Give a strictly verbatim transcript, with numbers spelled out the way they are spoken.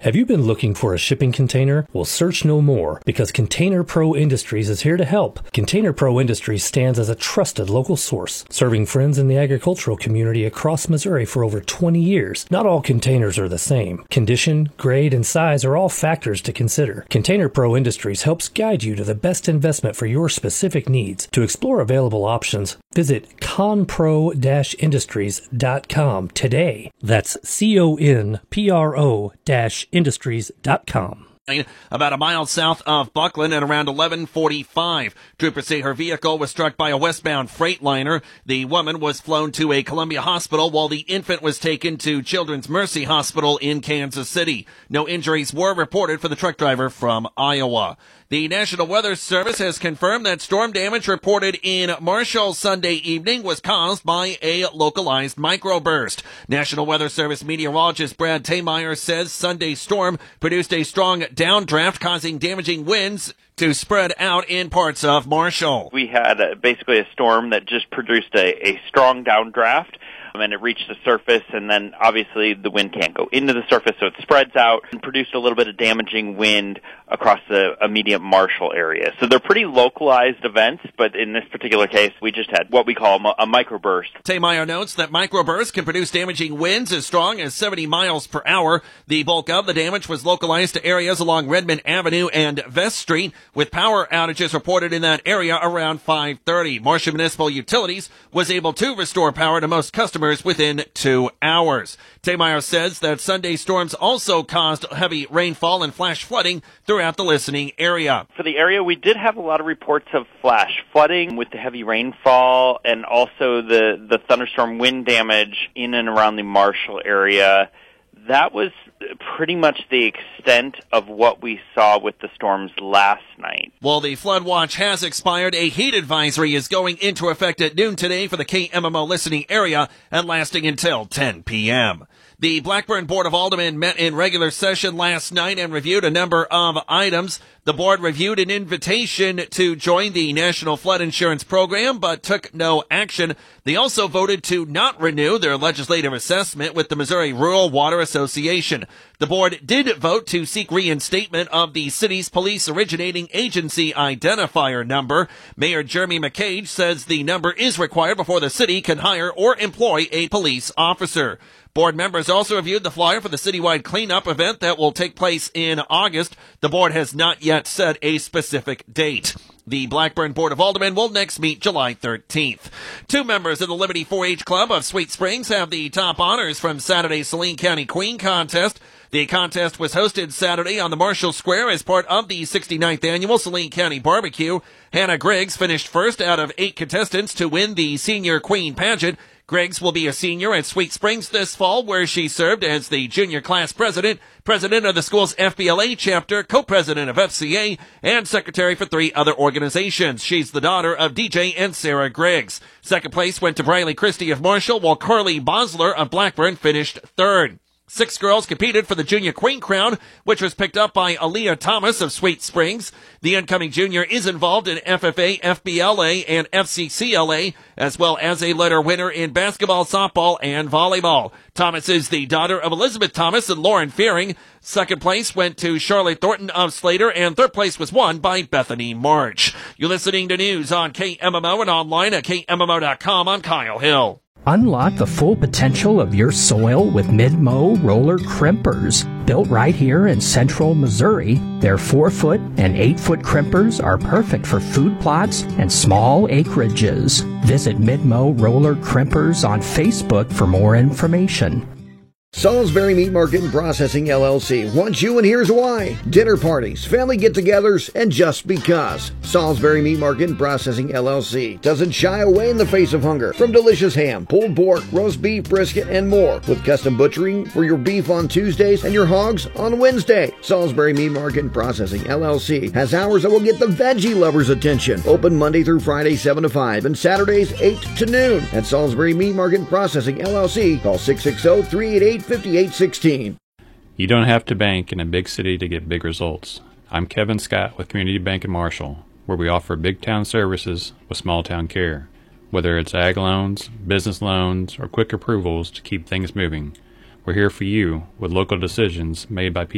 Have you been looking for a shipping container? Well, search no more, because Container Pro Industries is here to help. Container Pro Industries stands as a trusted local source, serving friends in the agricultural community across Missouri for over twenty years. Not all containers are the same. Condition, grade, and size are all factors to consider. Container Pro Industries helps guide you to the best investment for your specific needs. To explore available options, visit conpro dash industries dot com today. That's C O N P R O dash industries dot com. About a mile south of Buckland at around eleven forty-five. Troopers say her vehicle was struck by a westbound Freightliner. The woman was flown to a Columbia hospital while the infant was taken to Children's Mercy Hospital in Kansas City. No injuries were reported for the truck driver from Iowa. The National Weather Service has confirmed that storm damage reported in Marshall Sunday evening was caused by a localized microburst. National Weather Service meteorologist Brad Taymeyer says Sunday's storm produced a strong downdraft, causing damaging winds to spread out in parts of Marshall. We had uh, basically a storm that just produced a, a strong downdraft. And it reached the surface, and then obviously the wind can't go into the surface, so it spreads out and produced a little bit of damaging wind across the immediate Marshall area. So they're pretty localized events, but in this particular case, we just had what we call a microburst. Taymeyer notes that microbursts can produce damaging winds as strong as seventy miles per hour. The bulk of the damage was localized to areas along Redmond Avenue and Vest Street, with power outages reported in that area around five thirty. Marshall Municipal Utilities was able to restore power to most customers within two hours. Taymeyer says that Sunday storms also caused heavy rainfall and flash flooding throughout the listening area. For the area, we did have a lot of reports of flash flooding with the heavy rainfall and also the, the thunderstorm wind damage in and around the Marshall area. That was pretty much the extent of what we saw with the storms last night. While the flood watch has expired, a heat advisory is going into effect at noon today for the K M M O listening area and lasting until ten p.m. The Blackburn Board of Aldermen met in regular session last night and reviewed a number of items. The board reviewed an invitation to join the National Flood Insurance Program, but took no action. They also voted to not renew their legislative assessment with the Missouri Rural Water Association. The board did vote to seek reinstatement of the city's police originating agency identifier number. Mayor Jeremy McCage says the number is required before the city can hire or employ a police officer. Board members also reviewed the flyer for the citywide cleanup event that will take place in August. The board has not yet set a specific date. The Blackburn Board of Aldermen will next meet July thirteenth. Two members of the Liberty four H Club of Sweet Springs have the top honors from Saturday's Saline County Queen Contest. The contest was hosted Saturday on the Marshall Square as part of the sixty-ninth annual Saline County Barbecue. Hannah Griggs finished first out of eight contestants to win the Senior Queen pageant. Griggs will be a senior at Sweet Springs this fall, where she served as the junior class president, president of the school's F B L A chapter, co-president of F C A, and secretary for three other organizations. She's the daughter of D J and Sarah Griggs. Second place went to Briley Christie of Marshall, while Carly Bosler of Blackburn finished third. Six girls competed for the Junior Queen crown, which was picked up by Aaliyah Thomas of Sweet Springs. The incoming junior is involved in F F A, F B L A, and F C C L A, as well as a letter winner in basketball, softball, and volleyball. Thomas is the daughter of Elizabeth Thomas and Lauren Fearing. Second place went to Charlotte Thornton of Slater, and third place was won by Bethany March. You're listening to news on K M M O and online at K M M O dot com. I'm Kyle Hill. Unlock the full potential of your soil with Mid-Mow roller crimpers. Built right here in central Missouri, their four-foot and eight-foot crimpers are perfect for food plots and small acreages. Visit Mid-Mow Roller Crimpers on Facebook for more information. Salisbury Meat Market and Processing L L C wants you, and here's why. Dinner parties, family get-togethers, and just because. Salisbury Meat Market and Processing L L C doesn't shy away in the face of hunger. From delicious ham, pulled pork, roast beef, brisket, and more. With custom butchering for your beef on Tuesdays and your hogs on Wednesday. Salisbury Meat Market and Processing L L C has hours that will get the veggie lovers' attention. Open Monday through Friday, seven to five, and Saturdays, eight to noon. At Salisbury Meat Market and Processing L L C, call six six zero, three eight eight, five eight one six. You don't have to bank in a big city to get big results. I'm Kevin Scott with Community Bank in Marshall, where we offer big town services with small town care. Whether it's ag loans, business loans, or quick approvals to keep things moving, we're here for you with local decisions made by people